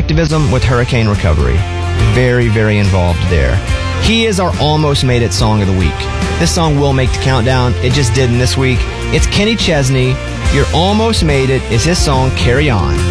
activism with hurricane recovery. Very, very involved there. He is our Almost Made It song of the week. This song will make the countdown. It just didn't this week. It's Kenny Chesney. Your Almost Made It is his song, Carry On.